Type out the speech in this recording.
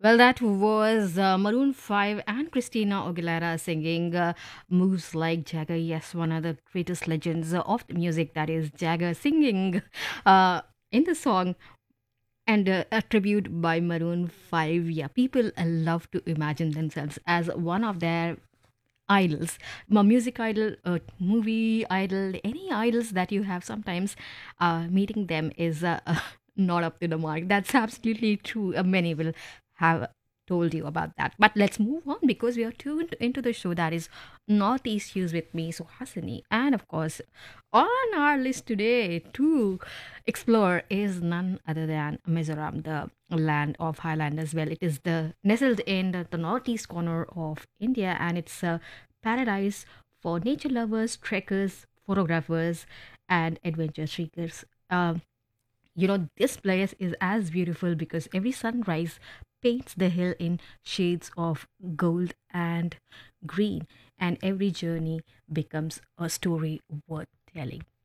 Well, that was Maroon 5 and Christina Aguilera singing Moves Like Jagger. Yes, one of the greatest legends of the music, that is Jagger singing uh, in the song, and a tribute by Maroon 5. Yeah, people love to imagine themselves as one of their idols, a music idol, a movie idol, any idols that you have. Sometimes meeting them is not up to the mark. That's absolutely true. Many will have told you about that. But let's move on because we are tuned into the show that is Northeast News with me, Suhasini. And of course, on our list today to explore is none other than Mizoram, the land of Highlanders. Well, it is the nestled in the northeast corner of India, and it's a paradise for nature lovers, trekkers, photographers, and adventure seekers. This place is as beautiful because every sunrise paints the hill in shades of gold and green, and every journey becomes a story worth telling.